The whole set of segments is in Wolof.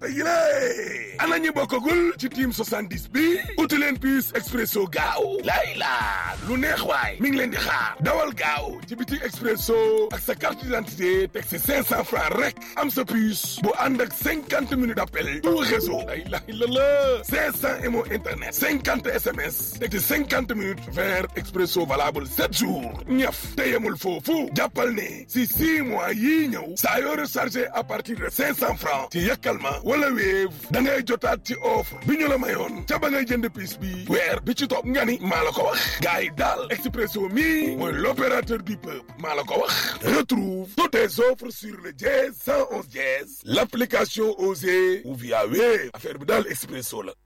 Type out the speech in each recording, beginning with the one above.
yi lée ana ñi bokkagul ci team 70 bi uti leen puce expresso gaaw laa lu neex waay mi ngi leen di xaar dawal gaaw ci biti expresso ak sa carte d'identité teg si 500 francs rek am sa puce bu ànd ak 50 minutes d'appel tout réseau la 500 mo internet 50 SMS teg si 50 minutes vers expresso valable 7 jours ñëf te yemul foofu jàppal ne si 6 mois yii ñëw saa yoo rechargé à partir de 500 francs ci Yakalma wala Wave da ngay jotaat ci offre bi ñu la mayoon ca ba ngay jënd piis bi weer bi ci topp nga ni maa la ko wax gars yi daal Expresso mi mooy l'opérateur du peuple maa la ko wax. Retrouve toutes tes offres sur le dièse 111 dièse l'application Osée ou via Wave affaire bi daal Expresso la.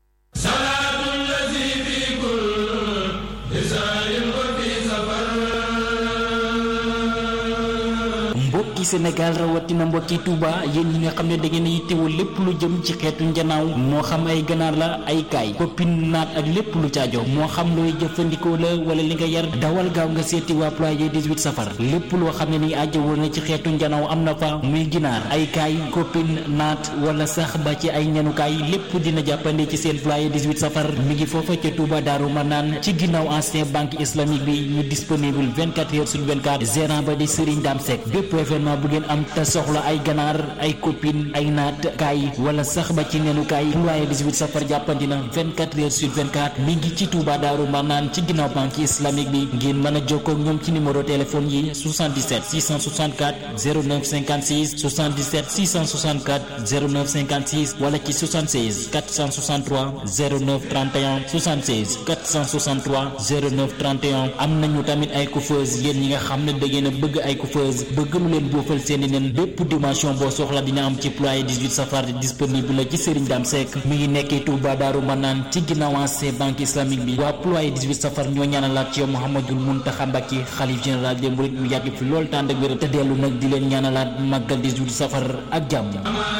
mbokki Sénégal rawatina mbokki Touba yéen ñi nga xam ne da ngeen a yittewoo lépp lu jëm ci xeetu njanaaw moo xam ay ganaar la ay kaay koppin naat ak lépp lu caajo moo xam looy jëfandikoo la wala li nga yar dawal gaaw nga seeti waa ployé 18 safar lépp loo xam ne ni ajjawoo na ci xeetu njanaaw am na fa muy ginaar ay kaay koppin naat wala sax ba ci ay ñanukaay lépp dina jàppande ci seen ployé 18 safar mi ngi foofa ca Touba Daaru Manaan ci ginnaaw ancien banque islamique bi ñu disponible 24 heures sur 24 gérant ba di Serigne Dame Seck bépp événement bu ngeen am te soxla ay ganaar ay copine ay naat kaay wala sax ba ci nenu kaay ployé 18 safar jàppandi na 24 heures sur 24 mi ngi ci Touba Daaru Manaan ci ginnaaw banque islamique bi ngeen mën a jokkoo ak ñoom ci numéro téléphone yi 77 664 09 56 77 664 09 56 wala ci 76 463 09 31 76 463 09 31 am nañu tamit ay coiffeuse yéen ñi nga xam ne da ngeen a bëgg ay coiffeuse bëgg lu leen boofal seeni nen bépp dimension boo soxla dina am ci ployé 18 safar disponible la ci Serigne Dame Seck mi ngi nekkee Touba Daaru Manaan ci ginnaaw ancien banque islamique bi waa ployé 18 safar ñoo ñaanalaat ci yow Mouhamadoul Mountakha Mbacké xalif général des mourides mu yàgg fi lool tànd ak wér te dellu nag di leen ñaanalaat màggal 18 safar ak jàmm.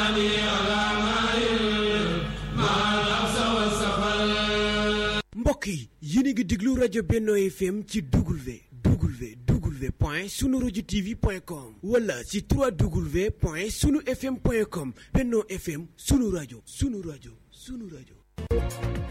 mbokk yi yéen a ngi déglu rajo Benno FM ci www.sunuradiotv.com wala ci www.sunufm.com Benno FM sunu rajo sunu rajo sunu rajo.